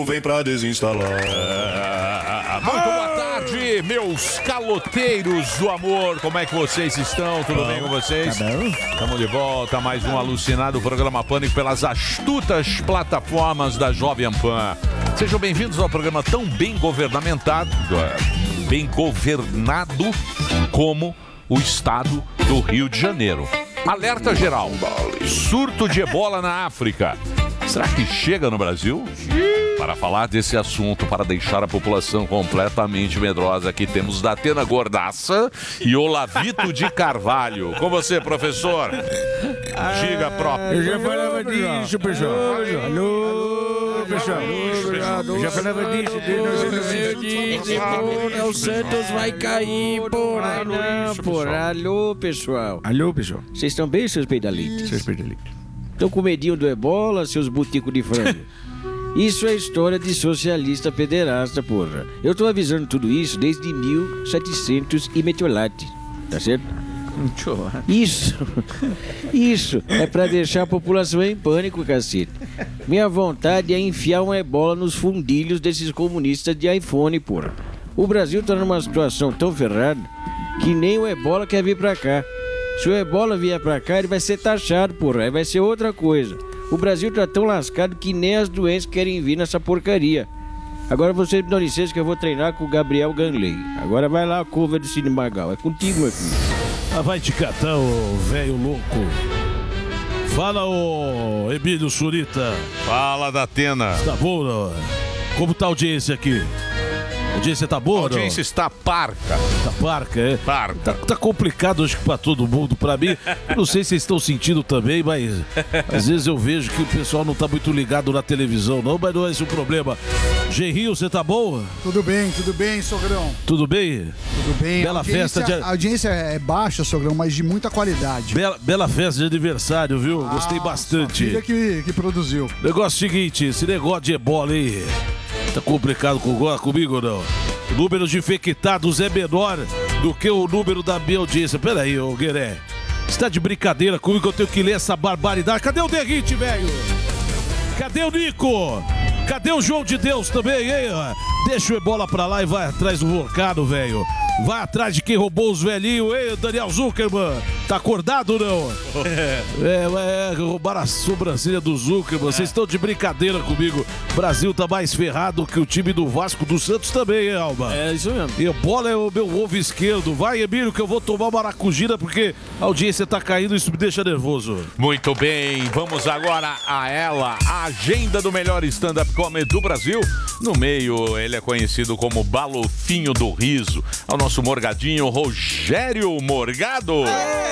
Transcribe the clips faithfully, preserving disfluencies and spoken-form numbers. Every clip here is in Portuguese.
Vem pra desinstalar. Ah, muito boa tarde, meus caloteiros do amor. Como é que vocês estão? Tudo bem com vocês? Estamos de volta a mais um alucinado programa Pânico pelas astutas plataformas da Jovem Pan. Sejam bem-vindos ao programa tão bem governamentado, bem governado como o estado do Rio de Janeiro. Alerta geral, surto de ebola na África. Será que chega no Brasil? Para falar desse assunto, para deixar a população completamente medrosa, aqui temos Datena Gordaça e Olavito de Carvalho. Com você, professor. Diga, próprio. Eu já falava disso, pessoal. Alô, pessoal. Eu já falava disso. Eu disse, porra, o Santos vai cair, porra. Não, porra. Alô, pessoal. Alô, pessoal. Vocês estão bem, seus peidalitos? Seus peidalitos. Estão com medinho do ebola, seus buticos de frango? Isso é história de socialista pederasta, porra. Eu tô avisando tudo isso desde mil e setecentos e metiolate, tá certo? Isso, isso é pra deixar a população em pânico, cacete. Minha vontade é enfiar um ebola nos fundilhos desses comunistas de iPhone, porra. O Brasil tá numa situação tão ferrada que nem o ebola quer vir pra cá. Se o ebola vier pra cá, ele vai ser taxado, porra. Aí vai ser outra coisa. O Brasil tá tão lascado que nem as doenças querem vir nessa porcaria. Agora vocês me dão licença que eu vou treinar com o Gabriel Ganley. Agora vai lá, a curva do Cine Magal. É contigo, meu filho. Ah, vai te catar, ô velho louco. Fala, ô Emílio Surita. Fala, Datena. Tá bom, não? Como tá a audiência aqui? A audiência tá boa, A audiência não? está parca. Tá parca, é? Parca. Tá, tá complicado hoje pra todo mundo, pra mim. Não sei se vocês estão sentindo também, mas às vezes eu vejo que o pessoal não tá muito ligado na televisão, não, mas não é esse o problema. Genrinho, você tá bom? Tudo bem, tudo bem, sogrão. Tudo bem? Tudo bem. Bela a audiência, festa de... A audiência é baixa, sogrão, mas de muita qualidade. Bela, bela festa de aniversário, viu? Ah, Gostei bastante. Sua filha que, que produziu. Negócio seguinte, esse negócio de ebola aí, tá complicado com, comigo ou não? O número de infectados é menor do que o número da minha audiência. Pera aí, ô Gueré. Você tá de brincadeira comigo que eu tenho que ler essa barbaridade? Cadê o Derrite, velho? Cadê o Nico? Cadê o João de Deus também, hein? Deixa o ebola pra lá e vai atrás do vulcano, velho. Vai atrás de quem roubou os velhinhos, hein, Daniel Zuckerman? Tá acordado ou não? É, é, é roubaram a sobrancelha do Zuckerman. Vocês estão de brincadeira comigo. O Brasil tá mais ferrado que o time do Vasco do Santos também, hein, Alba? É isso mesmo. Ebola é o meu ovo esquerdo. Vai, Emílio, que eu vou tomar maracujina porque a audiência tá caindo e isso me deixa nervoso. Muito bem, vamos agora a ela, a agenda do melhor stand-up comedy do Brasil. No meio, ele é conhecido como Balofinho do Riso. Ao nosso Morgadinho, Rogério Morgado.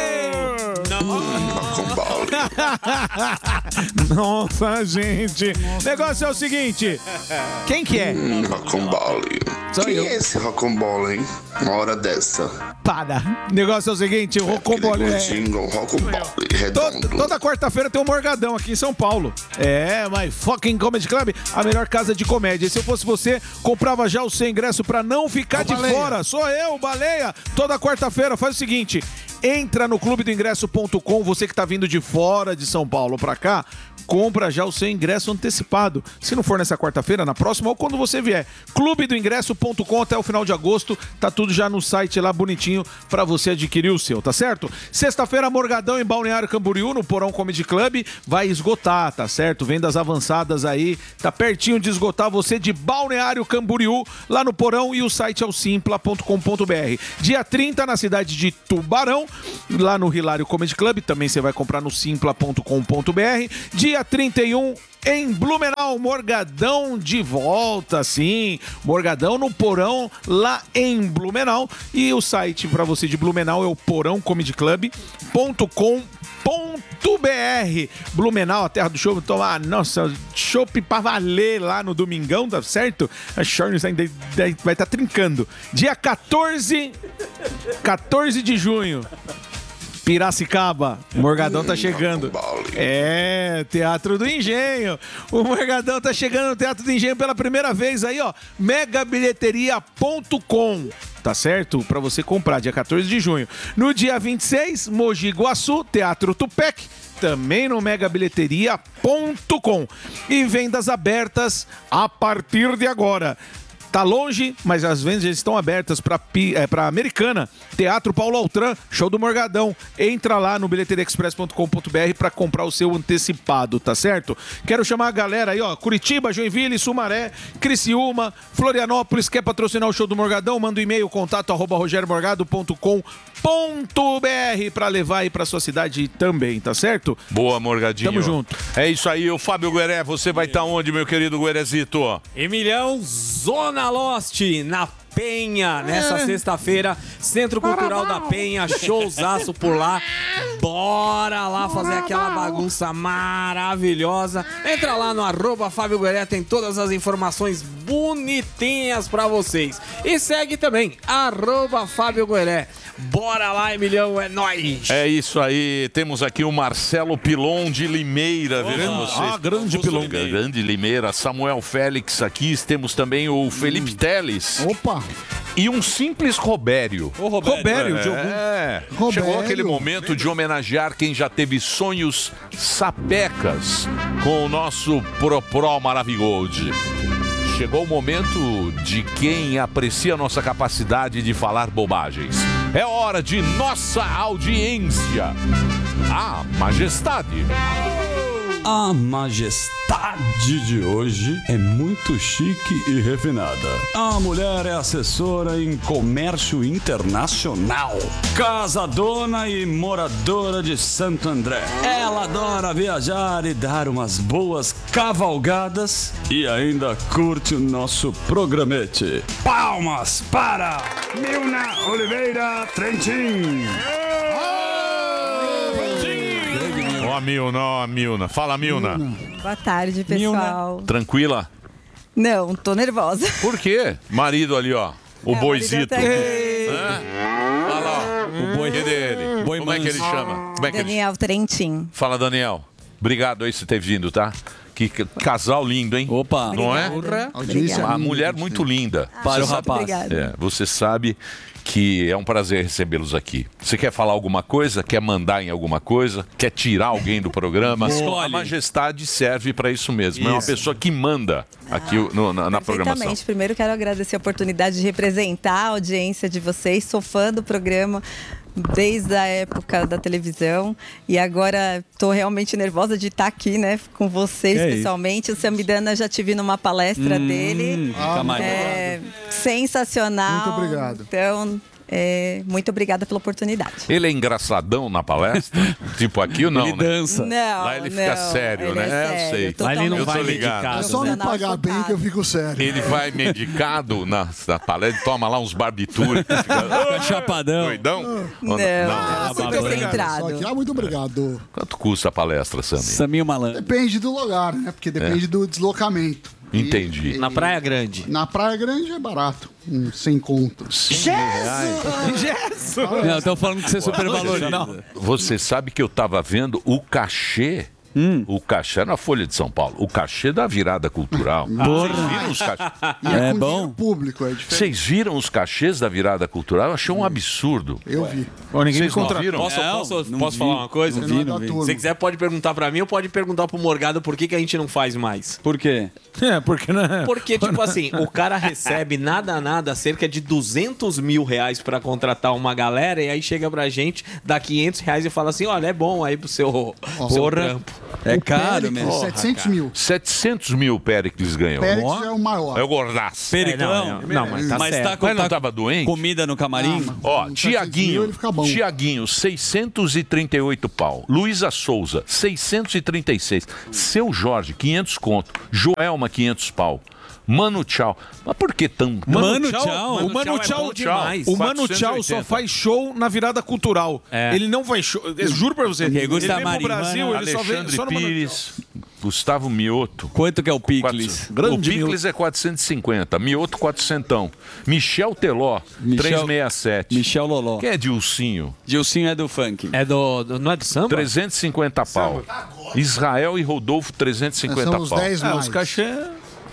Nossa, gente. O negócio é o seguinte. Quem que é? Hum, Rocambole. Quem é esse Rocambole, hein? Uma hora dessa. Para. O negócio é o seguinte, o Rocambole é... Jingle, Rocambole, redondo. Toda, toda quarta-feira tem um Morgadão aqui em São Paulo. É, My Fucking Comedy Club, a melhor casa de comédia. E se eu fosse você, comprava já o seu ingresso pra não ficar de Baleia. fora. Sou eu, Baleia. Toda quarta-feira, faz o seguinte... Entra no clube do ingresso ponto com, você que tá vindo de fora de São Paulo pra cá, compra já o seu ingresso antecipado. Se não for nessa quarta-feira, na próxima ou quando você vier. clube do ingresso ponto com até o final de agosto, tá tudo já no site lá bonitinho pra você adquirir o seu, tá certo? Sexta-feira, Morgadão em Balneário Camboriú, no Porão Comedy Club, vai esgotar, tá certo? Vendas avançadas aí, tá pertinho de esgotar você de Balneário Camboriú, lá no Porão, e o site é o simpla ponto com ponto br. Dia trinta, na cidade de Tubarão, lá no Hilário Comedy Club, também você vai comprar no simpla ponto com ponto br. Dia trinta e um, em Blumenau, Morgadão de volta, sim. Morgadão no Porão, lá em Blumenau. E o site para você de Blumenau é o porão comedy club ponto com ponto br. Blumenau, a terra do show, tomar, nossa, chopp pra valer lá no domingão, tá certo? A Charles ainda vai estar tá trincando. Dia quatorze, quatorze de junho. Piracicaba, o Morgadão tá chegando. É, Teatro do Engenho. O Morgadão tá chegando no Teatro do Engenho pela primeira vez aí, ó. mega bilheteria ponto com. Tá certo? Pra você comprar, dia quatorze de junho. No dia vinte e seis, Mogi Guaçu, Teatro Tupec. também no mega bilheteria ponto com. E vendas abertas a partir de agora. Tá longe, mas as vendas já estão abertas para é, para Americana, Teatro Paulo Altran, Show do Morgadão. Entra lá no bilheteria express ponto com ponto b r para comprar o seu antecipado, tá certo? Quero chamar a galera aí, ó, Curitiba, Joinville, Sumaré, Criciúma, Florianópolis, quer patrocinar o Show do Morgadão? Manda um e-mail, contato arroba rogério morgado ponto com ponto b r para levar aí para sua cidade também, tá certo? Boa, Morgadinho. Tamo junto. É isso aí, o Fábio Gueré, você vai estar onde, meu querido Guerezito? Emilhão, Zona Lost, na Penha, nessa é. sexta-feira, Centro Cultural da Penha, showzaço por lá. Bora lá fazer aquela bagunça maravilhosa. Entra lá no arroba Fábio Gueré, tem todas as informações bonitinhas pra vocês. E segue também, arroba Fábio Gueré. Bora lá, Emilhão, é nóis. É isso aí, temos aqui o Marcelo Pilon de Limeira, vejam vocês. Ah, grande Pilon. Grande Limeira, Samuel Félix aqui, temos também o Felipe hum. Teles. Opa! E um simples Robério. O Robério, Robério é, de algum... é. Robério. Chegou aquele momento de homenagear quem já teve sonhos sapecas com o nosso Pro Pro Maravigold. Chegou o momento de quem aprecia a nossa capacidade de falar bobagens. É hora de nossa audiência. A Majestade. A majestade de hoje é muito chique e refinada. A mulher é assessora em comércio internacional, casadona e moradora de Santo André. Ela adora viajar e dar umas boas cavalgadas e ainda curte o nosso programete. Palmas para Milna Oliveira Trentin. Ó, a Milna, ó, a Milna. Fala, Milna. Boa tarde, pessoal. Milna. Tranquila? Não, tô nervosa. Por quê? Marido ali, ó. O é, boizito. Tá Olha lá, ó. O boi dele. Boi Como manso. É que ele chama? Como é que Daniel ele... Trentin. Fala, Daniel. Obrigado aí por ter vindo, tá? Que casal lindo, hein? Opa. Não é? Obrigada. Uma mulher muito linda. Ah, para o sabe, rapaz. É, você sabe que é um prazer recebê-los aqui. Você quer falar alguma coisa? Quer mandar em alguma coisa? Quer tirar alguém do programa? Escolhe. A Majestade serve para isso mesmo. Isso. É uma pessoa que manda aqui no, na, na programação. Primeiro quero agradecer a oportunidade de representar a audiência de vocês. Sou fã do programa desde a época da televisão e agora estou realmente nervosa de estar aqui, né, com vocês é pessoalmente. Isso. O Samidana já tive numa palestra hum, dele. Ah, é, sensacional. Muito obrigado. Então, é, muito obrigada pela oportunidade. Ele é engraçadão na palestra? Tipo aqui ou não? Ele dança. Não, Lá ele fica não, sério, ele né? É sério, eu sei. Lá ele não eu vai tô ligado. É só me pagar bem que eu fico sério. Ele vai medicado na, na palestra, toma lá uns barbitúricos. Fica, fica chapadão. Doidão? Não, não, Ah, super centrado. Só que, ah, muito obrigado. Quanto custa a palestra, Sami? Saminho Malandro. Depende do lugar, né? Porque depende é. do deslocamento. Entendi. E, na Praia Grande? Na Praia Grande é barato. Um, sem conto. Jesus! Não, estão falando que você é super valorizado. Você sabe que eu tava vendo o cachê. Hum. O cachê na Folha de São Paulo. O cachê da virada cultural. Ah, vocês viram os cachês? E é, é bom. Público, é diferente. Vocês viram os cachês da virada cultural? Eu achei um absurdo. Eu vi. Bom, ninguém Vocês me não contra... viram? Posso, Não, posso, não posso vi. falar uma coisa? Não vi, não vi. Se você quiser, pode perguntar pra mim ou pode perguntar pro Morgado por que, que a gente não faz mais. Por quê? É, porque não é... Porque, tipo assim, o cara recebe nada, nada, cerca de duzentos mil reais pra contratar uma galera e aí chega pra gente, dá quinhentos reais e fala assim, olha, é bom aí pro seu, pro seu trampo. É O caro Péricles, mesmo. setecentos mil. setecentos mil o Péricles ganhou. Péricles é o maior. É o gordaço. Periclão. É, não, não, mas tá mas certo. tá com Mas não tá tava doente? comida no camarim? Ah, Ó, Com Tiaguinho, ele fica bom. Tiaguinho, seiscentos e trinta e oito pau. Luísa Souza, seiscentos e trinta e seis. Seu Jorge, quinhentos conto. Joelma, quinhentos pau. Mano Tchau. Mas por que tão... Mano Tchau. O Mano Tchau é Tchau, bom demais. o Mano quatrocentos e Tchau oitenta. só faz show na virada cultural. É. Ele não faz show. Eu juro pra você. Porque Ele gosta vem pro marihuana, Brasil, ele só vem Alexandre só no Mano Pires, Gustavo Mioto. Quanto que é o Picles? Quatro- Grande o Picles é quatrocentos e cinquenta, Mioto quatrocentos. Michel Teló, Michel- trezentos e sessenta e sete. Michel Loló. Quem é Dilcinho? Gilcinho é do funk. É do, do- Não é do samba? trezentos e cinquenta pau. Israel e Rodolfo, trezentos e cinquenta São os pau. dez É, mais. os cachê...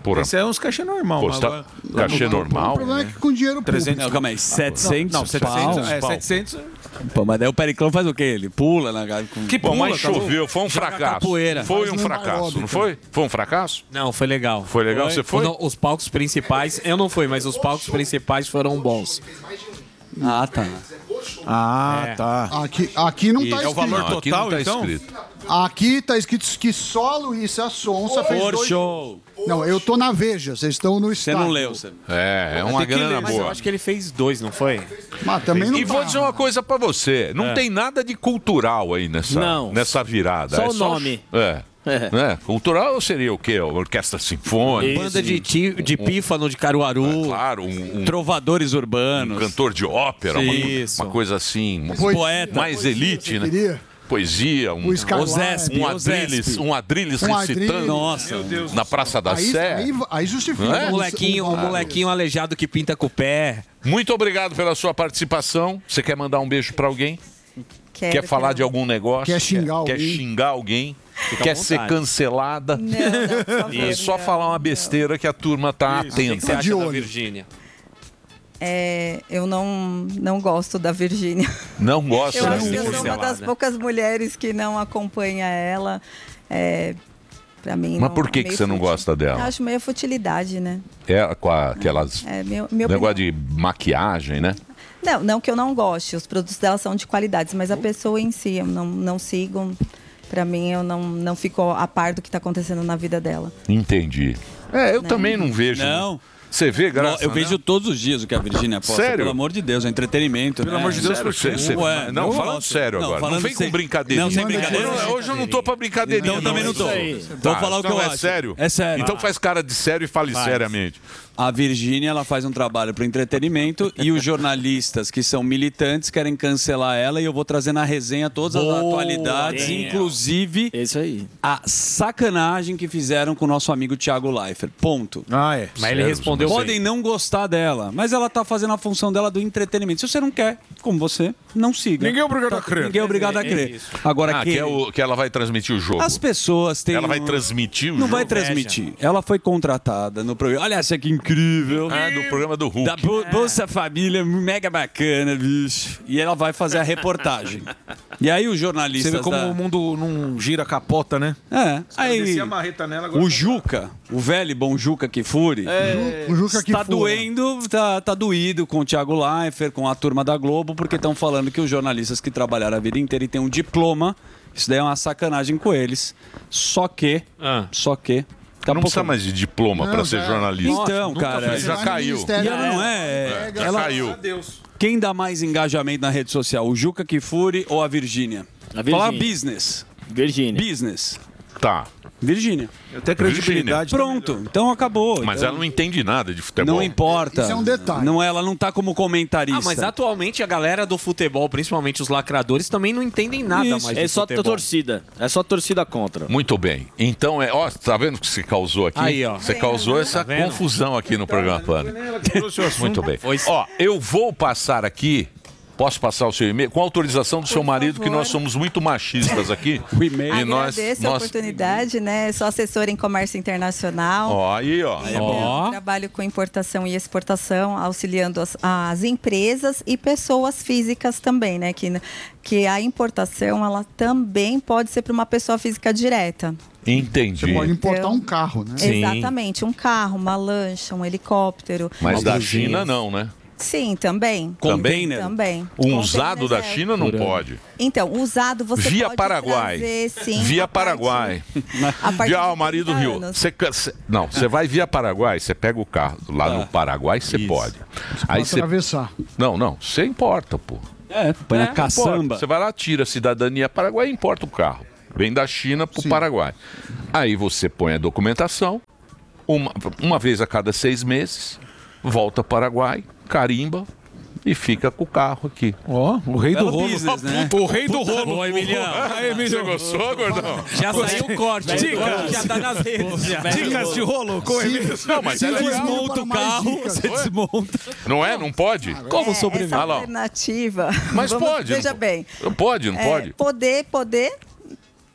porra. Esse é uns cachê normal. Pô, mas você tá- agora- cachê O normal? problema é que com dinheiro público. trezentos. Não, calma aí, setecentos Não, setecentos. pau? É, setecentos. Pô, mas daí o Periclão faz o quê? Ele pula na cara. Com... Que Bom, pula, mas tá louco? choveu, foi um Joga fracasso. capoeira. Foi Mas um não vai fracasso, óbito. não foi? Foi um fracasso? Não, foi legal. Foi legal? Você foi? Quando os palcos principais, eu não fui, mas os palcos principais foram bons. Ah, tá. Ah, É. tá. Aqui, aqui não tá É o escrito. valor Não, aqui total, não tá então? escrito. Aqui tá escrito que só a Luísa Sonsa fez Por dois... show. Não, eu tô na Veja, vocês estão no Você estádio. não leu, você. É, é uma Tem que grana ler, Mas eu boa. acho que ele fez dois, não foi? Mas também não E tá. vou dizer uma coisa pra você, não tem nada de cultural aí nessa, Não. nessa virada. Só é o nome. É. É. Né? Cultural seria o quê? Orquestra sinfônica? Banda de, ti, de pífano de Caruaru. É, claro, um, um- Trovadores um urbanos. cantor de ópera, uma, Isso. uma coisa assim, uma- Poesia, poeta. mais poesia, elite, você né? queria? Poesia, um, O Skyline. Ozesp. um Adrilles, um Adrilles Um recitando Adrilles. Nossa. na Praça da Aí, Sé. aí, aí justifica. Não é? Um molequinho, um molequinho aleijado que pinta com o pé. Muito obrigado pela sua participação. Você quer mandar um beijo pra alguém? Quero, Quer falar quero. de algum negócio? Quer xingar Quer alguém? xingar alguém? Fica à Quer ser vontade. cancelada? Não, não, por favor, E só não, falar uma não. besteira que a turma tá O que que você atenta. acha de da olho. Virgínia? É, eu não, não gosto da Virgínia. Não gosta Eu da acho que eu sou Virgínia. uma das poucas mulheres que não acompanha ela. É, pra mim, Mas não- por que, que meio você não fútil. gosta Eu dela? acho meio futilidade, né? É com a- aquelas É, meu, meu negócio de maquiagem, né? Não, não que eu não goste, os produtos dela são de qualidade, mas a pessoa em si, eu não, não sigo. Pra mim, eu não, não fico a par do que tá acontecendo na vida dela. Entendi. É, eu também não vejo. Não. Você vê, Graça? Eu vejo todos os dias o que a Virgínia posta. Sério? Pelo amor de Deus, é entretenimento. Pelo né? amor de Deus, Sério, por quê? você- você- Ué, não, eu falando gosto. sério Não, agora. Não falando vem com sem- brincadeirinha. Não, sem brincadeira. Eu não- Hoje eu não tô pra brincadeirinha. Então também não tô. aí. Então Tá, falar o que então eu é acho. sério? É sério. Então faz cara de sério e fale Faz. seriamente. A Virgínia, ela faz um trabalho para entretenimento e os jornalistas que são militantes querem cancelar ela e eu vou trazer na resenha todas as Boa, atualidades, Daniel. inclusive Isso aí. a sacanagem que fizeram com o nosso amigo Thiago Leifert. Ponto. Ah, é. Mas ele respondeu Podem bem. não gostar dela, mas ela tá fazendo a função dela do entretenimento. Se você não quer, como você, não siga. Ninguém é obrigado a crer. Ninguém é obrigado a crer. Agora, Ah, que que, é o, que ela vai transmitir o jogo. as pessoas têm... Ela vai um- transmitir o Não jogo? vai transmitir. Ela foi contratada no programa. Olha essa que incrível. Ah, do programa do Hulk. Da Bo- Bolsa Família, mega bacana, bicho. E ela vai fazer a reportagem. E aí os jornalistas Você vê como da... o mundo não gira capota, né? É, aí Descia a marreta nela, agora o tá- Juca, o velho e bom Juca Kifuri, O Juca que tá fura. doendo, tá, tá doído com o Thiago Leifert, com a turma da Globo, porque estão falando que os jornalistas que trabalharam a vida inteira e têm um diploma, isso daí é uma sacanagem com eles. Só que, Ah. só que... Ela não precisa mais de diploma Não, pra ser já- jornalista. Então, Nunca cara, fez. já Vai no caiu. Ministério, E ela não é. Pega, Já ela- caiu. Quem dá mais engajamento na rede social, o Juca Kifuri ou a Virgínia? A Virgínia. Falar business. Virgínia. Business. Tá. Virgínia. Eu tenho credibilidade. Pronto. Então acabou. Mas Então, ela não entende nada de futebol. não importa. Isso é um detalhe. Não, ela não tá como comentarista. Ah, mas atualmente a galera do futebol, principalmente os lacradores, também não entendem nada Isso. mais de É só futebol. torcida. É só torcida contra. Muito bem. Então, é, ó, tá vendo o que você causou aqui? Aí, ó. Você causou essa vendo? confusão aqui no programa Pânico. Trouxe o assunto. Muito bem. Foi sim. Ó, eu vou passar aqui. Posso passar o seu e-mail? Com autorização do seu marido, que favor. nós somos muito machistas aqui. O e-mail. E nós, Agradeço a nós... oportunidade, né? Sou assessora em comércio internacional. Ó, aí, ó. Ó. Trabalho com importação e exportação, auxiliando as, as empresas e pessoas físicas também, né? Que, que a importação, ela também pode ser para uma pessoa física direta. Entendi. Você pode importar Então, um carro, né? Sim. Exatamente, um carro, uma lancha, um helicóptero. Mas da Alguns China dias. não, né? Sim, também. Container. Também. Um usado da Containers é- China não pode. Então, usado você Via pode Paraguai. trazer, sim. Via a partir- Paraguai. a partir Via de o marido trinta Rio. anos. Você, ca- cê- não, você vai via Paraguai, você pega o carro. Lá no Paraguai você pode. Aí Pode você. atravessar. Não, não, você importa, pô. É, põe É, na caçamba. importa. Você vai lá, tira a cidadania Paraguai e importa o carro. Vem da China pro Sim. Paraguai. Aí você põe a documentação, uma, uma vez a cada seis meses, volta ao Paraguai, carimba e fica com o carro aqui. Ó, o rei do Belo rolo. business, né? O rei do rolo. Ô, Emiliano. Aí, Emiliano. Você gostou, gordão? Já saiu o corte. Dicas. Já tá nas redes. já. Dicas de rolo com o Emílio. Não, mas é legal. Desmonta o mais carro, dicas. você desmonta. Não é? Não pode? Como É, sobreviver? essa Ah, lá, ó. alternativa. Mas Vamos- pode. Veja não- bem. Pode, não É, pode? Poder, poder.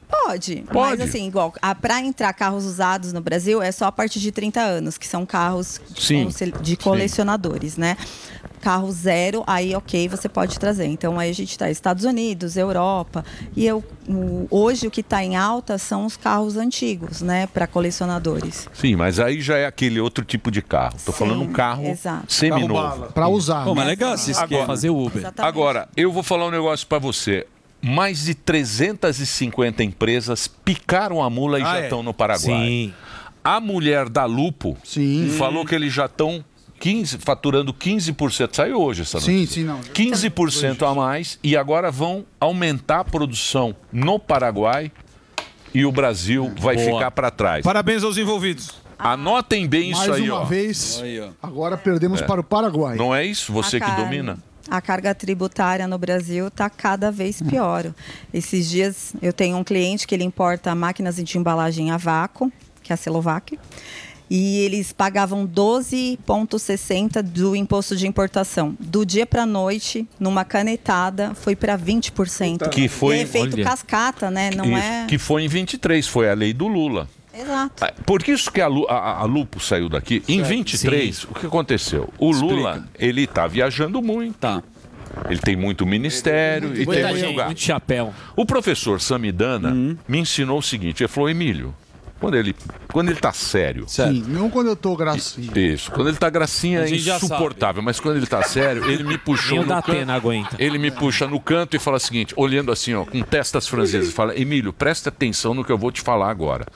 Pode, Pode. mas assim, igual, para entrar carros usados no Brasil é só a partir de trinta anos, que são carros Sim. de colecionadores, né? Carro zero, aí ok, você pode trazer. Então aí a gente está Estados Unidos, Europa, e eu, o, hoje o que está em alta são os carros antigos, né, para colecionadores. Sim, mas aí já é aquele outro tipo de carro. Tô falando um carro exato. seminovo. Para usar. Pô, mas né? legal se Quer esquema. fazer Uber. Exatamente. Agora, eu vou falar um negócio pra você. Mais de trezentas e cinquenta empresas picaram a mula e Ah, já é? estão no Paraguai. Sim. A mulher da Lupo Sim. falou que eles já estão quinze, faturando quinze por cento. Saiu hoje essa Sim, notícia. sim, não. quinze por cento a mais e agora vão aumentar a produção no Paraguai e o Brasil vai Boa. ficar para trás. Parabéns aos envolvidos. Anotem bem isso Mais aí, uma ó. vez, Aí, ó. agora perdemos para o Paraguai. Não é isso? Você A que carne- domina? A carga tributária no Brasil está cada vez pior. Esses dias eu tenho um cliente que ele importa máquinas de embalagem a vácuo, que é a Celovac, e eles pagavam doze vírgula sessenta do imposto de importação. Do dia para a noite, numa canetada, foi para vinte por cento. Que foi- E é efeito olha. cascata, né? Não Isso, é... Que foi em vinte e três, foi a lei do Lula. Exato. Ah, Por isso que a, Lu- a- a Lupo saiu daqui. Em vinte e três, o que aconteceu? O Lula, ele tá viajando muito. Tá. Ele tem muito ministério e tem Muita muito gente, lugar. muito chapéu. O professor Samidana Uhum. me ensinou o seguinte, ele falou, Emílio, quando ele, quando ele tá sério, Certo. Sim, não quando eu tô gracinha. isso, quando ele tá gracinha A é gente já insuportável, mas quando ele tá sério, ele me puxou Nem o no Datena canto, aguenta. ele me puxa no canto e fala o seguinte, olhando assim, ó, com testas francesas, fala, Emílio, presta atenção no que eu vou te falar agora.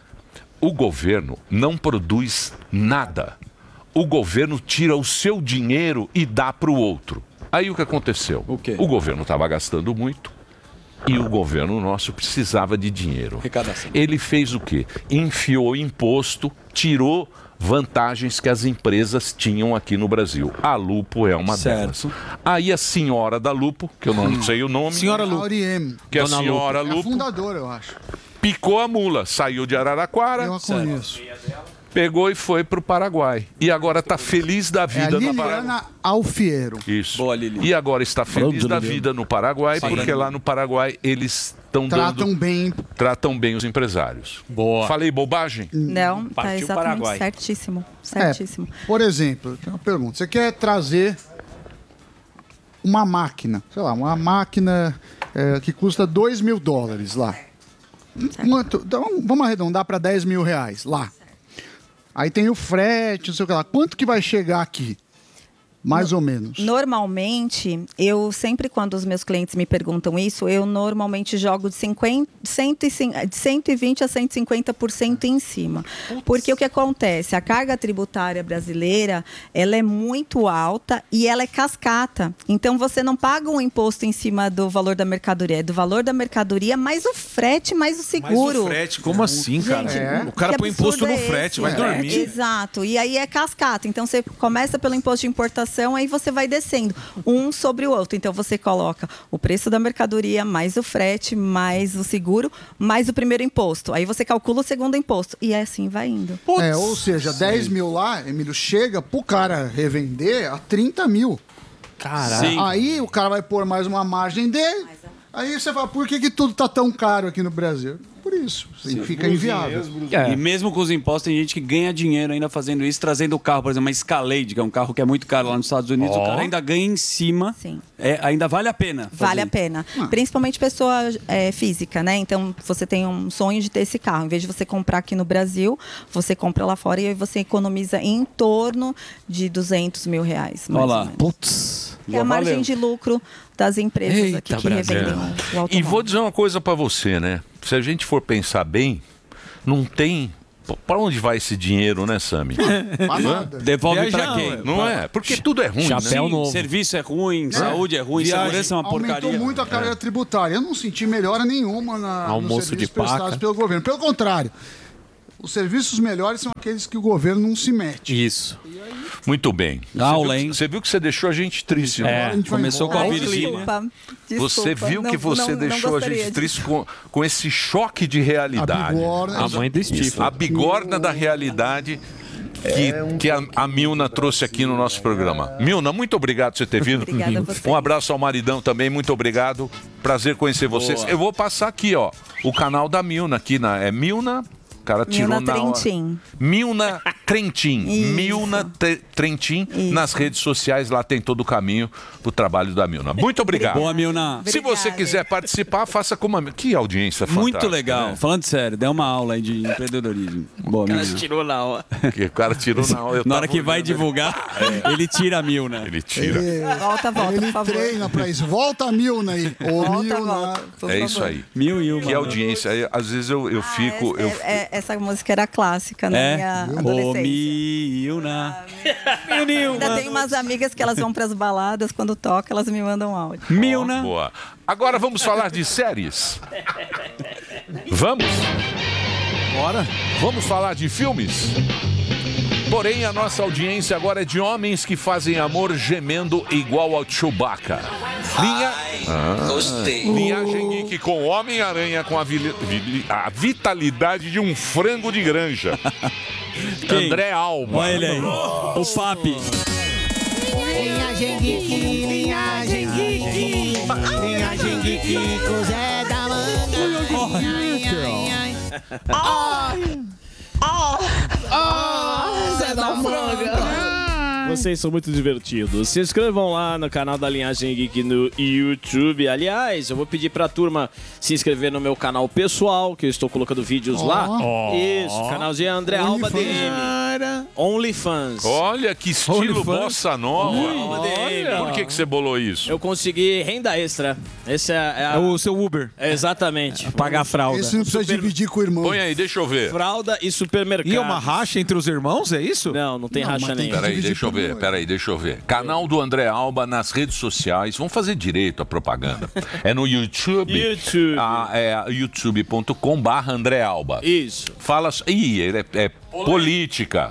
O governo não produz nada. O governo tira o seu dinheiro e dá para o outro. Aí o que aconteceu? O quê? O governo estava gastando muito e o governo nosso precisava de dinheiro. Arrecadação. Ele fez o quê? Enfiou imposto, tirou vantagens que as empresas tinham aqui no Brasil. A Lupo é uma Certo. delas. Aí a senhora da Lupo, que eu não sei o nome, Senhora Lu. Auriem. que é a Dona senhora É a Lupo, fundadora, eu acho. picou a mula, saiu de Araraquara, Eu a conheço. pegou e foi pro Paraguai. E agora tá feliz da É a vida no Paraguai. Liliana Alfiero. Isso. Boa, Lili. E agora está feliz Falando da de vida no Paraguai, Sim. porque lá no Paraguai eles estão Tratam dando, bem. tratam bem os empresários. Boa. Falei bobagem? Não, tá Partiu exatamente Paraguai. certíssimo. É, Certíssimo. por exemplo, eu tenho uma pergunta. Você quer trazer uma máquina, sei lá, uma máquina é, que custa dois mil dólares lá. Quanto, então, vamos arredondar para dez mil reais lá. Aí tem o frete, não sei o que lá. Quanto que vai chegar aqui? Mais ou menos. Normalmente, eu sempre quando os meus clientes me perguntam isso, eu normalmente jogo de, cinquenta, cento e cinquenta, de cento e vinte a cento e cinquenta por cento em cima. Porque o que acontece? A carga tributária brasileira, ela é muito alta e ela é cascata. Então, você não paga um imposto em cima do valor da mercadoria. É do valor da mercadoria mais o frete, mais o seguro. Mas o frete, como assim, cara? Gente, O cara que põe imposto absurdo no é frete, esse? vai É, dormir. Exato. E aí é cascata. Então você começa pelo imposto de importação, aí você vai descendo um sobre o outro. Então você coloca o preço da mercadoria, mais o frete, mais o seguro, mais o primeiro imposto. Aí você calcula o segundo imposto. E assim vai indo. É, ou seja, dez mil lá, Emílio, chega pro cara revender a trinta mil. Caralho. Sim. Aí o cara vai pôr mais uma margem dele. Aí você fala, por que, que tudo tá tão caro aqui no Brasil? Por isso, assim, fica inviável. É. E mesmo com os impostos, tem gente que ganha dinheiro ainda fazendo isso, trazendo o carro, por exemplo, uma Escalade, que é um carro que é muito caro lá nos Estados Unidos, Ó. o cara ainda ganha em cima. Sim. É, ainda vale a pena. fazer Vale a isso. pena. Principalmente pessoa é, física, né? Então, você tem um sonho de ter esse carro. Em vez de você comprar aqui no Brasil, você compra lá fora e aí você economiza em torno de duzentos mil reais. mais Olha lá. ou menos. Putz. Que é a Já margem valeu. de lucro das empresas Eita, aqui que Brasil. revendem o, o E automóvel. vou dizer uma coisa pra você, né? Se a gente for pensar bem, não tem... Pra onde vai esse dinheiro, né, Sami? Mas nada. Devolve Viajar, pra quem? ué. Não é? Porque tudo é ruim, Chapéu né? novo. Serviço é ruim, saúde é ruim, Viagem. segurança é uma Aumentou porcaria. muito a carga tributária. Eu não senti melhora nenhuma na, Almoço nos serviços de paca. prestados pelo governo. Pelo contrário, os serviços melhores são aqueles que o governo não se mete. Isso. Muito bem. Você Aula, viu que- hein? Você viu que você deixou a gente triste, É. né? Agora a gente vai Começou embora. com a Ai, Virgínia. desculpa, Você desculpa. viu Não- que você não- não deixou a gostaria gente de- triste com, com esse choque de A realidade. bigorna. A mãe do Steve. A bigorna da realidade que, que a, a Milna trouxe aqui no nosso programa. Milna, muito obrigado por você ter vindo. Obrigada a vocês. Um abraço ao maridão também, muito obrigado. Prazer conhecer vocês. Boa. Eu vou passar aqui, ó, o canal da Milna aqui na é Milna. O cara tirou Milna na hora. Trentin. Milna Trentin. Isso. Milna Te- Trentin. Nas redes sociais, lá tem todo o caminho pro trabalho da Milna. Muito obrigado. Boa, Milna. Se você quiser participar, faça como a Milna. Que audiência fantástica. Muito legal. né? Falando sério, deu uma aula aí de empreendedorismo. Boa, O cara Milna. tirou na hora. Que o cara tirou na hora. Eu Na hora tava que vai olhando, divulgar, ele tira a Milna. Ele tira. Volta, volta, Ele por favor. treina pra isso. Volta a Milna aí. Ô, Volta, Milna. volta, por É isso favor. aí. Mil e uma. Que audiência. Aí, às vezes eu, eu fico. É, eu, é- é- essa música era clássica na É? minha Ô, adolescência. Milna. Ainda tem umas amigas que elas vão pras baladas, quando toca, elas me mandam áudio. Milna. Boa. Agora vamos falar de séries. Vamos? Bora. Vamos falar de filmes? Porém, a nossa audiência agora é de homens que fazem amor gemendo igual ao Chewbacca. Linha... Gostei. Linhagem Geek com Homem-Aranha com a, vili- vili- a vitalidade de um frango de granja. Quem? André Alba. Olha ele aí. O Papi. Linhagem Geek, linhagem Geek, linhagem Geek com Zé da Manga. Zé da Manga. Vocês são muito divertidos. Se inscrevam lá no canal da Linhagem Geek no YouTube. Aliás, eu vou pedir pra turma se inscrever no meu canal pessoal, que eu estou colocando vídeos lá. Oh. Isso, canalzinho André Alba D M. OnlyFans. Olha que estilo OnlyFans. bossa nova. Alba D M. Por que, que você bolou isso? Eu consegui renda extra. Esse é, é, a- É o seu Uber. é exatamente. Pagar fralda. Esse não precisa dividir com o irmão. Põe aí, deixa eu ver. Fralda e supermercado. E é uma racha entre os irmãos, é isso? Não, não tem Não, racha mas tem nenhuma. Peraí, deixa eu ver, peraí, deixa eu ver. Canal do André Alba nas redes sociais. Vamos fazer direito a propaganda. É no YouTube. YouTube. Ah, é youtube ponto com barra André Alba. Isso. Fala. Ih, ele é, é política.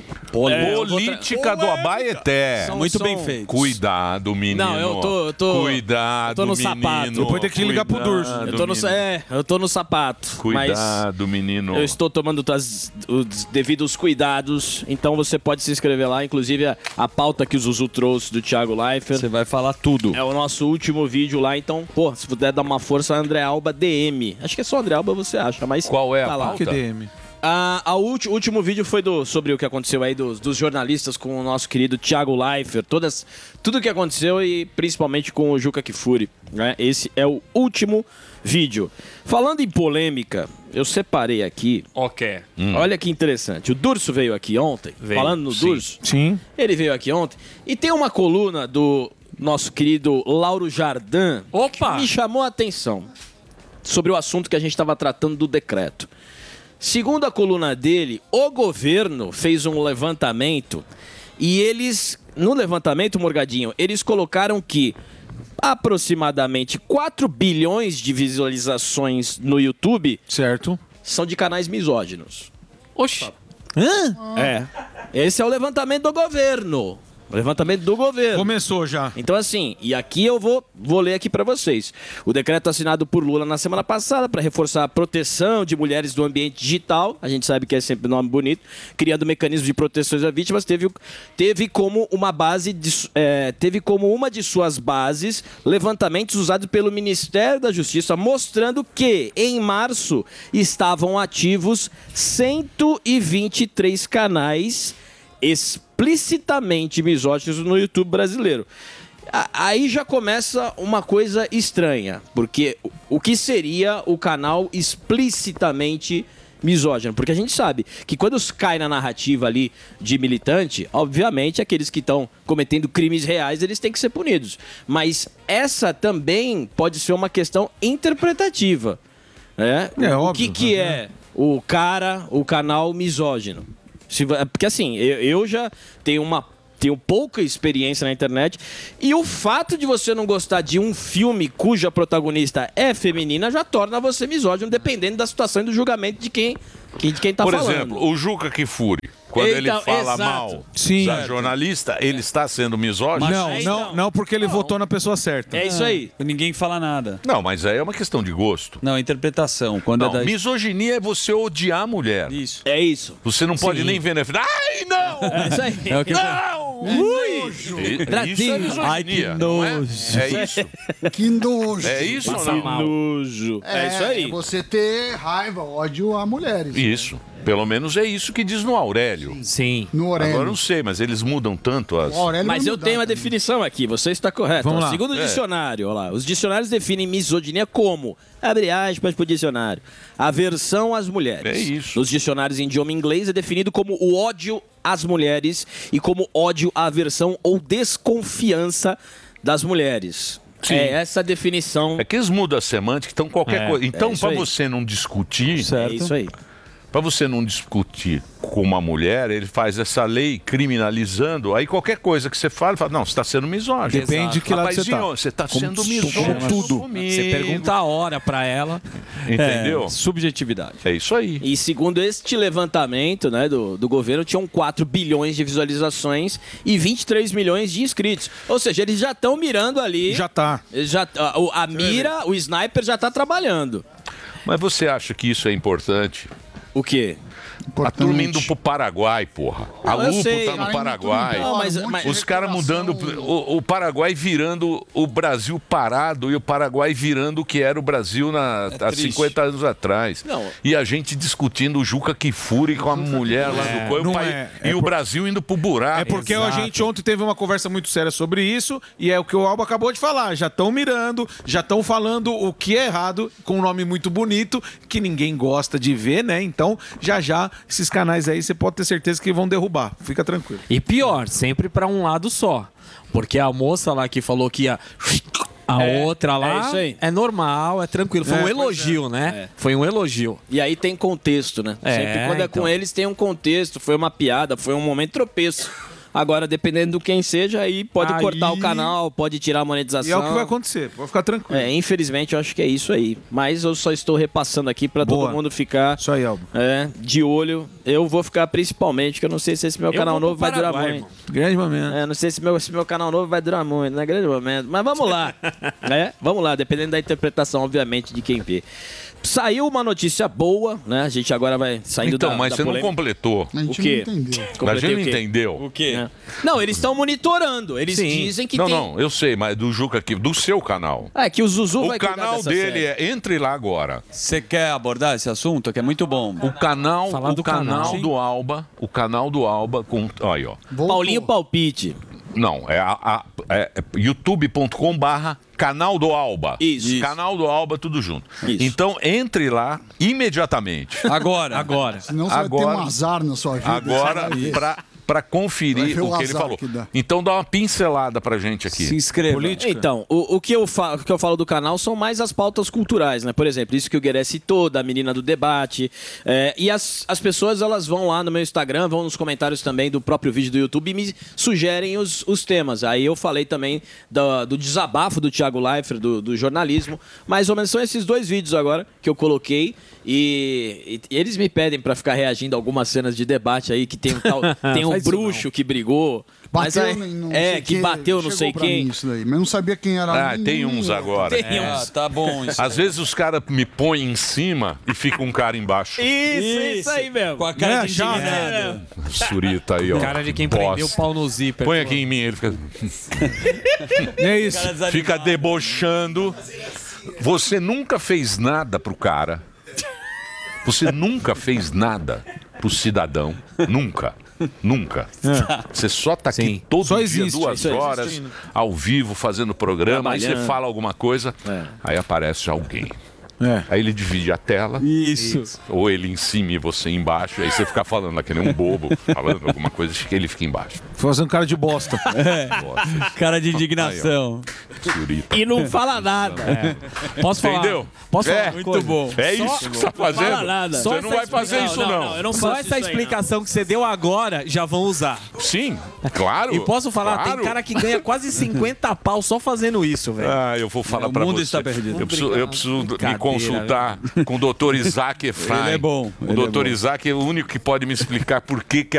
É, eu vou tra- Política do Abaeté. São- Muito bem são- feito. Cuidado, menino. Não, eu tô- eu tô- Cuidado, eu tô no menino. sapato. Depois tem que ligar pro Durso. Cuidado, Eu tô no, menino. é, eu tô no sapato. Mas Cuidado, menino. eu estou tomando as- os devidos cuidados. Então você pode se inscrever lá. Inclusive a, a pauta que o Zuzu trouxe do Thiago Leifert. Você vai falar tudo. É o nosso último vídeo lá. Então, pô, se puder dar uma força, André Alba D M. Acho que é só André Alba, você acha. Mas Qual é a tá lá. pauta? Que D M. A, a ulti- o último vídeo foi do, sobre o que aconteceu aí dos, dos jornalistas com o nosso querido Thiago Leifert, todas, tudo o que aconteceu e principalmente com o Juca Kfouri, né? Esse é o último vídeo. Falando em polêmica, eu separei aqui. Ok. Olha que interessante. O Durso veio aqui ontem, Veio. falando no Sim. Durso. Sim. Ele veio aqui ontem e tem uma coluna do nosso querido Lauro Jardim Opa! que me chamou a atenção sobre o assunto que a gente estava tratando do decreto. Segundo a coluna dele, o governo fez um levantamento e eles, no levantamento, Morgadinho, eles colocaram que aproximadamente quatro bilhões de visualizações no YouTube Certo. são de canais misóginos. Oxi. Hã? É. Esse é o levantamento do governo. O levantamento do governo. Começou já. Então assim, e aqui eu vou, vou ler aqui para vocês. O decreto assinado por Lula na semana passada para reforçar a proteção de mulheres do ambiente digital, a gente sabe que é sempre um nome bonito, criando mecanismos de proteção às vítimas, teve, teve como uma base, de, é, teve como uma de suas bases levantamentos usados pelo Ministério da Justiça, mostrando que em março estavam ativos cento e vinte e três canais explicitamente misóginos no YouTube brasileiro. A- Aí já começa uma coisa estranha, porque o- o que seria o canal explicitamente misógino? Porque a gente sabe que quando cai na narrativa ali de militante, obviamente aqueles que estão cometendo crimes reais, eles têm que ser punidos. Mas essa também pode ser uma questão interpretativa, né? É o óbvio. que que é o cara, o canal misógino? Se va- porque assim, eu, eu já tenho uma tenho pouca experiência na internet e o fato de você não gostar de um filme cuja protagonista é feminina já torna você misógino, dependendo da situação e do julgamento de quem, quem- de quem tá Por falando. exemplo, o Juca Kfouri. quando ele Então, fala exato. mal Sim. da jornalista, ele está sendo misógino? Não, não, não, porque ele votou na pessoa certa. É isso aí. Ninguém fala nada. Não, mas aí é uma questão de gosto. Não, interpretação. Quando Não, é da... misoginia é você odiar a mulher. Isso. É isso. Você não pode Sim. nem ver, né? Ai, não! É isso aí. É o que eu- Não! Ui! Isso é Brasil. misoginia. Ai, que não é? nojo. É isso. Que nojo. É isso ou Passa não? mal. Nojo. É, isso aí. É você ter raiva, ódio a mulheres. Isso. Pelo menos é isso que diz no Aurélio. Sim. No Aurélio. Agora eu não sei, mas eles mudam tanto as... Mas eu tenho uma definição aqui, você está correto. Vamos Ó, lá. Segundo o É. dicionário, olha lá, os dicionários definem misoginia como, abre aspas pro dicionário, aversão às mulheres. É isso. Nos dicionários em idioma inglês é definido como o ódio às mulheres e como ódio, aversão ou desconfiança das mulheres. Sim. É essa a definição. É que eles mudam a semântica, então qualquer É, coisa. Então, é isso para aí. você não discutir. Certo. É isso aí. Para você não discutir com uma mulher, ele faz essa lei criminalizando. Aí qualquer coisa que você fala, ele fala, não, você está sendo misógino. Depende de que lado você tá. Rapazinho, Você está Como sendo tu- misógino. como tudo. comigo. Você pergunta a hora pra ela. Entendeu? É, subjetividade. É isso aí. E segundo este levantamento né, do, do governo, tinham quatro bilhões de visualizações e vinte e três milhões de inscritos. Ou seja, eles já estão mirando ali. Já tá. Já, a, o- a mira, o sniper já tá trabalhando. Mas você acha que isso é importante? O quê? A turma indo pro Paraguai, porra. A Não, eu Lupo sei. tá no Cara, Paraguai. não, mas- mas- Os caras mudando. O, o Paraguai virando o Brasil parado e o Paraguai virando o que era o Brasil na, há triste. cinquenta anos atrás. Não. E a gente discutindo o Juca Kfouri com a mulher lá É, do coi, o não pai- é. E É o por- Brasil indo pro buraco. É porque a gente ontem teve uma conversa muito séria sobre isso e é o que o Alba acabou de falar. Já estão mirando, já estão falando o que é errado com um nome muito bonito que ninguém gosta de ver, né? Então, já já, esses canais aí você pode ter certeza que vão derrubar. Fica tranquilo. E pior, sempre pra um lado só. Porque a moça lá que falou que ia. A É, outra lá é isso aí. é normal, é tranquilo. Foi É, um pois elogio, é. né? É. Foi um elogio. E aí tem contexto, né? É, Sempre quando é então. com eles tem um contexto, foi uma piada, foi um momento tropeço. Agora, dependendo do quem seja, aí pode Aí- cortar o canal, pode tirar a monetização. E é o que vai acontecer, pode ficar tranquilo. É, infelizmente eu acho que é isso aí. Mas eu só estou repassando aqui pra todo Boa. mundo ficar Isso aí, Alba. é, de olho. Eu vou ficar principalmente, que eu não sei se esse meu Eu canal vou novo pro vai durar Paraguai, muito. irmão. Grande momento. É, não sei se meu, se meu canal novo vai durar muito, não é grande momento. Mas vamos lá. É, vamos lá, dependendo da interpretação, obviamente, de quem vê. Saiu uma notícia boa, né? A gente agora vai saindo Então, da mas da você não polêmica. completou. A gente O quê? não entendeu. A Completei gente não o quê? entendeu. O quê? É. Não, eles estão monitorando. Eles dizem que não, tem... não, eu sei, mas do Juca aqui, do seu canal. É, que o Zuzu O vai cuidar canal dessa dele série. é. Entre lá agora. Você quer abordar esse assunto que é muito bom? O canal, Falar o do canal, canal. do Alba, o canal do Alba com, aí, ó. Voltou. Paulinho Palpite. Não, é, a, a, é youtube ponto com barra canal do Alba. Isso. Canal do Alba, tudo junto. Isso. Então entre lá imediatamente. Agora. Agora. Senão você vai ter Agora- um azar na sua vida. Agora, você vai ver. pra, pra Vai conferir ver o o que ele azar falou. que dá. Então dá uma pincelada pra gente aqui. Se inscreva. Então, o, o, que eu fa- o que eu falo do canal são mais as pautas culturais, né? Por exemplo, isso que o Gueré citou, da menina do debate. É, e as, as pessoas, elas vão lá no meu Instagram, vão nos comentários também do próprio vídeo do YouTube e me sugerem os, os temas. Aí eu falei também do, do desabafo do Thiago Leifert, do, do jornalismo. Mais ou menos são esses dois vídeos agora que eu coloquei. E, e eles me pedem pra ficar reagindo a algumas cenas de debate aí, que tem um, tal, tem um Faz isso bruxo que brigou. Mas Bateu aí- em não é, sei que quem, bateu não chegou sei pra quem. mim isso daí, mas eu não sabia quem era. Ah, nem- tem nem uns eu. agora. Tem Ah, uns. tá bom isso. Às vezes os caras me põem em cima e fica um cara embaixo. Isso, isso aí mesmo. Com a cara É, de chato. indignado. Surita aí, ó. Cara de quem Boss. prendeu o pau no zíper. Põe aqui em mim, ele fica. É isso. Fica debochando. Você nunca fez nada pro cara. Você nunca fez nada pro cidadão. Nunca. Nunca. Você só tá aqui Sim. todo Só dia, existe, duas só horas, existe. ao vivo, fazendo programa. Aí você Trabalhando. fala alguma coisa, É. aí aparece alguém. É. Aí ele divide a tela. Isso. Ou ele em cima e você embaixo. Aí você fica falando lá que nem um bobo, falando alguma coisa, que ele fica embaixo. Fazendo cara de bosta. Nossa, Cara de indignação. surita. E não fala nada. Posso falar? Entendeu? Posso falar É, uma muito coisa? bom. É Só- isso que você tá fazendo? fala nada. Você Só não essa vai fazer explicação- isso, não. não, eu não Só faço essa isso aí, explicação que você deu agora já vão usar. Sim, claro. E posso falar, claro. tem cara que ganha quase cinquenta pau só fazendo isso, velho. Ah, eu vou falar O pra mundo você. está perdido. Eu preciso, eu preciso me Brincadeira, consultar com o doutor Isaac Efraim. Ele é bom, O ele é doutor bom. Isaac é o único que pode me explicar por que, que